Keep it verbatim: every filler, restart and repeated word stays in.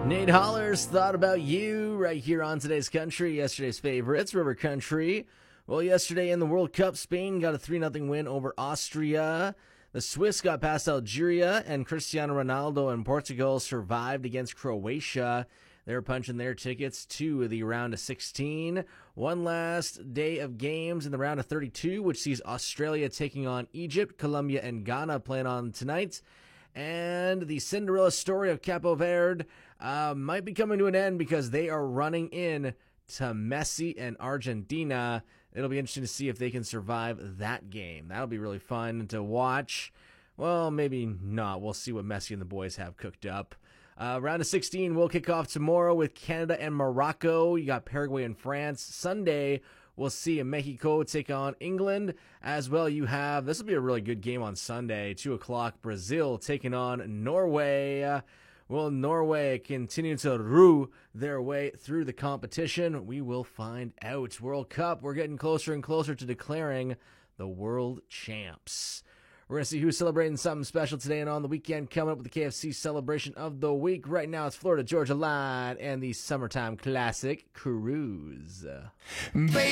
Nate Hollers thought about you right here on Today's Country, yesterday's favorites, River Country. Well, yesterday in the World Cup, Spain got a three nothing win over Austria. The Swiss got past Algeria, and Cristiano Ronaldo and Portugal survived against Croatia. They're punching their tickets to the round of sixteen. One last day of games in the round of thirty-two, which sees Australia taking on Egypt, Colombia, and Ghana playing on tonight. And the Cinderella story of Capo Verde uh, might be coming to an end because they are running in to Messi and Argentina. It'll be interesting to see if they can survive that game. That'll be really fun to watch. Well, maybe not. We'll see what Messi and the boys have cooked up. Uh, round of sixteen will kick off tomorrow with Canada and Morocco. You got Paraguay and France. Sunday, we'll see Mexico take on England. As well, you have, this will be a really good game on Sunday, two o'clock, Brazil taking on Norway. Will Norway continue to rue their way through the competition? We will find out. World Cup, we're getting closer and closer to declaring the world champs. We're going to see who's celebrating something special today and on the weekend. Coming up with the K F C celebration of the week. Right now, it's Florida Georgia Line and the Summertime Classic Cruise. Baby.